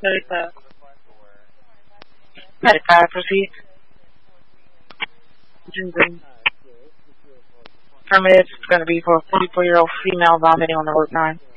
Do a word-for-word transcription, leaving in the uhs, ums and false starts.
thirty-five. thirty-five, proceed. Permit is going to be for a forty-four-year-old female vomiting on the Route nine.